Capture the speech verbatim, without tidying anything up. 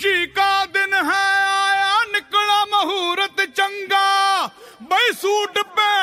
खुशी का दिन है, आया निकला मुहूर्त चंगा, भाई सूट पे